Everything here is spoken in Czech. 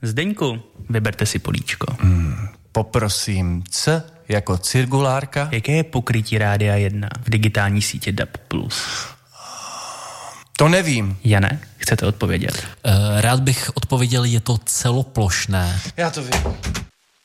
Zdeňku, vyberte si políčko. Poprosím, C jako cirkulárka. Jaké je pokrytí Rádia 1 v digitální sítě DAB+? To nevím. Jane, chcete odpovědět? Rád bych odpověděl, je to celoplošné. Já to vím.